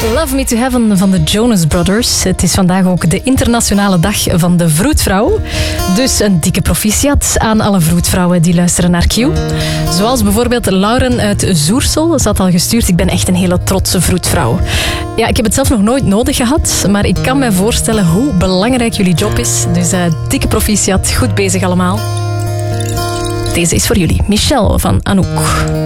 Love Me to Heaven van de Jonas Brothers. Het is vandaag ook de internationale dag van de vroedvrouw. Dus een dikke proficiat aan alle vroedvrouwen die luisteren naar Q. Zoals bijvoorbeeld Lauren uit Zoersel. Ze had al gestuurd, ik ben echt een hele trotse vroedvrouw. Ja, ik heb het zelf nog nooit nodig gehad, maar ik kan me voorstellen hoe belangrijk jullie job is. Dus dikke proficiat, goed bezig allemaal. Deze is voor jullie. Michelle van Anouk.